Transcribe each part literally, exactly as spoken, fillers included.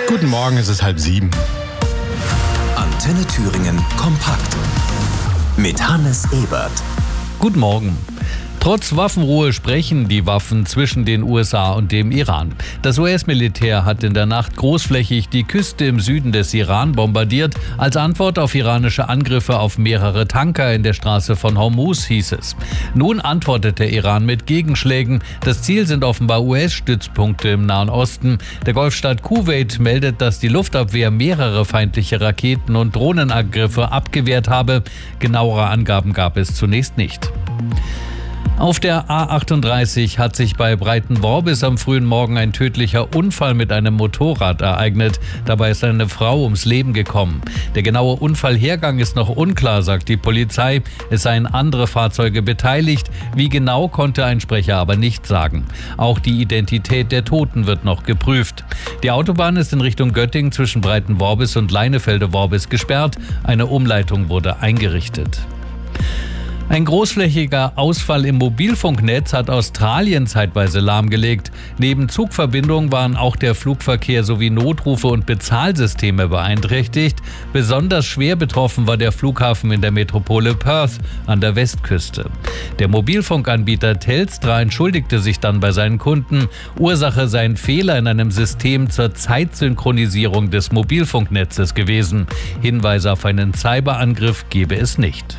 Guten Morgen, es ist halb sieben. Antenne Thüringen kompakt mit Hannes Ebert. Guten Morgen. Trotz Waffenruhe sprechen die Waffen zwischen den U S A und dem Iran. Das U S-Militär hat in der Nacht großflächig die Küste im Süden des Iran bombardiert. Als Antwort auf iranische Angriffe auf mehrere Tanker in der Straße von Hormuz, hieß es. Nun antwortet der Iran mit Gegenschlägen. Das Ziel sind offenbar U S-Stützpunkte im Nahen Osten. Der Golfstaat Kuwait meldet, dass die Luftabwehr mehrere feindliche Raketen- und Drohnenangriffe abgewehrt habe. Genauere Angaben gab es zunächst nicht. Auf der A achtunddreißig hat sich bei Breitenworbis am frühen Morgen ein tödlicher Unfall mit einem Motorrad ereignet. Dabei ist eine Frau ums Leben gekommen. Der genaue Unfallhergang ist noch unklar, sagt die Polizei. Es seien andere Fahrzeuge beteiligt. Wie genau, konnte ein Sprecher aber nicht sagen. Auch die Identität der Toten wird noch geprüft. Die Autobahn ist in Richtung Göttingen zwischen Breitenworbis und Leinefelde-Worbis gesperrt. Eine Umleitung wurde eingerichtet. Ein großflächiger Ausfall im Mobilfunknetz hat Australien zeitweise lahmgelegt. Neben Zugverbindungen waren auch der Flugverkehr sowie Notrufe und Bezahlsysteme beeinträchtigt. Besonders schwer betroffen war der Flughafen in der Metropole Perth an der Westküste. Der Mobilfunkanbieter Telstra entschuldigte sich dann bei seinen Kunden. Ursache sei ein Fehler in einem System zur Zeitsynchronisierung des Mobilfunknetzes gewesen. Hinweise auf einen Cyberangriff gebe es nicht.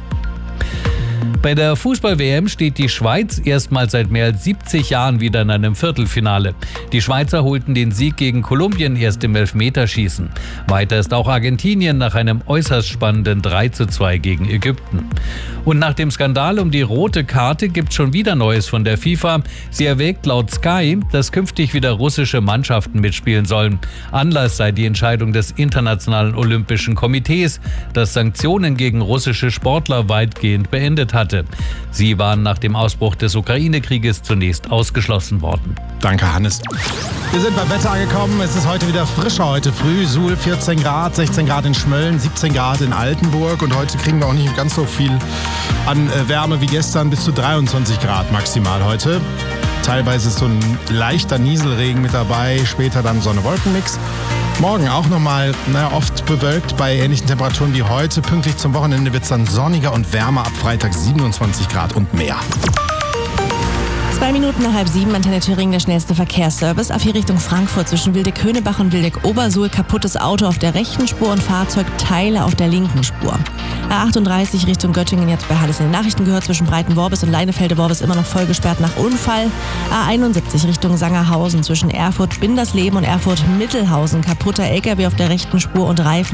Bei der Fußball-W M steht die Schweiz erstmals seit mehr als siebzig Jahren wieder in einem Viertelfinale. Die Schweizer holten den Sieg gegen Kolumbien erst im Elfmeterschießen. Weiter ist auch Argentinien nach einem äußerst spannenden drei zu zwei gegen Ägypten. Und nach dem Skandal um die rote Karte gibt es schon wieder Neues von der FIFA. Sie erwägt laut Sky, dass künftig wieder russische Mannschaften mitspielen sollen. Anlass sei die Entscheidung des Internationalen Olympischen Komitees, das Sanktionen gegen russische Sportler weitgehend beendet hatte. Sie waren nach dem Ausbruch des Ukraine-Krieges zunächst ausgeschlossen worden. Danke, Hannes. Wir sind beim Wetter angekommen. Es ist heute wieder frischer heute früh. Suhl vierzehn Grad, sechzehn Grad in Schmölln, siebzehn Grad in Altenburg. Und heute kriegen wir auch nicht ganz so viel an Wärme wie gestern, bis zu dreiundzwanzig Grad maximal heute. Teilweise ist so ein leichter Nieselregen mit dabei, später dann Sonne-Wolken-Mix. Morgen auch nochmal, naja, oft bewölkt bei ähnlichen Temperaturen wie heute. Pünktlich zum Wochenende wird es dann sonniger und wärmer, ab Freitag siebenundzwanzig Grad und mehr. Zwei Minuten nach halb sieben, Antenne Thüringen, der schnellste Verkehrsservice. Auf hier Richtung Frankfurt zwischen Wildeck-Höhnebach und Wildeck-Obersuhl. Kaputtes Auto auf der rechten Spur und Fahrzeugteile auf der linken Spur. A achtunddreißig Richtung Göttingen, jetzt bei Hannes in den Nachrichten gehört, zwischen Breitenworbis und Leinefelde-Worbis immer noch voll gesperrt nach Unfall. A einundsiebzig Richtung Sangerhausen zwischen Erfurt-Bindersleben und Erfurt-Mittelhausen. Kaputter L K W auf der rechten Spur und Reifen